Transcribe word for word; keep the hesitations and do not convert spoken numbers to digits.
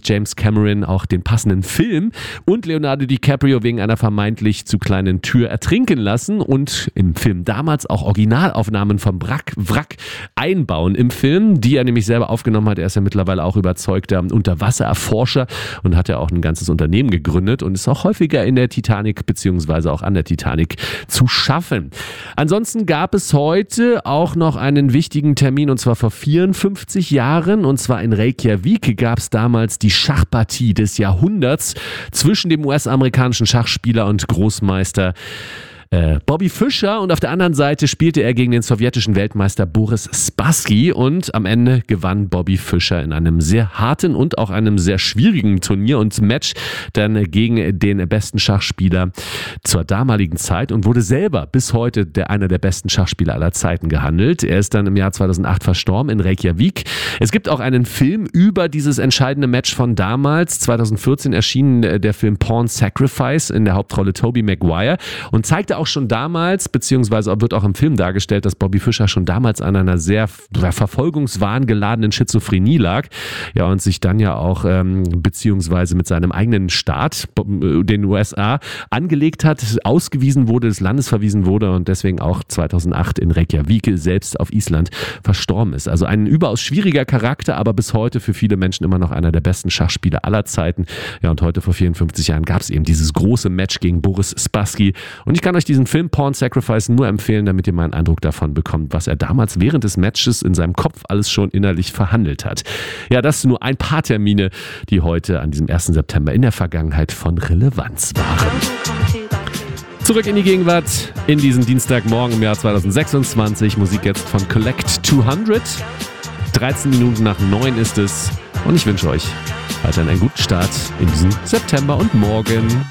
sich James Cameron auch den passenden Film und Leonardo DiCaprio wegen einer vermeintlich zu kleinen Tür ertrinken lassen und im Film damals auch Originalaufnahmen vom Wrack, Wrack einbauen im Film, die er nämlich selber aufgenommen hat. Er ist ja mittlerweile auch überzeugter Unterwassererforscher und hat ja auch ein ganzes Unternehmen gegründet und ist auch häufiger in der Titanic beziehungsweise auch an der Titanic zu schaffen. Ansonsten gab es heute auch noch einen wichtigen Termin und zwar vor vierundfünfzig Jahren und zwar in Reykjavik gab es damals die Schachpartie des Jahrhunderts zwischen dem U S-amerikanischen Schachspieler und Großmeister Bobby Fischer und auf der anderen Seite spielte er gegen den sowjetischen Weltmeister Boris Spassky und am Ende gewann Bobby Fischer in einem sehr harten und auch einem sehr schwierigen Turnier und Match dann gegen den besten Schachspieler zur damaligen Zeit und wurde selber bis heute der einer der besten Schachspieler aller Zeiten gehandelt. Er ist dann im Jahr zweitausendacht verstorben in Reykjavik. Es gibt auch einen Film über dieses entscheidende Match von damals. zweitausendvierzehn erschien der Film Pawn Sacrifice in der Hauptrolle Tobey Maguire und zeigte auch schon damals, beziehungsweise wird auch im Film dargestellt, dass Bobby Fischer schon damals an einer sehr verfolgungswahn geladenen Schizophrenie lag. Ja, und sich dann ja auch, ähm, beziehungsweise mit seinem eigenen Staat, den U S A, angelegt hat, ausgewiesen wurde, des Landes verwiesen wurde und deswegen auch zweitausendacht in Reykjavik, selbst auf Island, verstorben ist. Also ein überaus schwieriger Charakter, aber bis heute für viele Menschen immer noch einer der besten Schachspieler aller Zeiten. Ja, und heute vor vierundfünfzig Jahren gab es eben dieses große Match gegen Boris Spassky und ich kann euch diesen Film Pawn Sacrifice nur empfehlen, damit ihr mal einen Eindruck davon bekommt, was er damals während des Matches in seinem Kopf alles schon innerlich verhandelt hat. Ja, das sind nur ein paar Termine, die heute an diesem ersten September in der Vergangenheit von Relevanz waren. Zurück in die Gegenwart, in diesen Dienstagmorgen im Jahr zweitausendsechsundzwanzig. Musik jetzt von Collect zweihundert. dreizehn Minuten nach neun ist es und ich wünsche euch weiterhin einen guten Start in diesem September und morgen.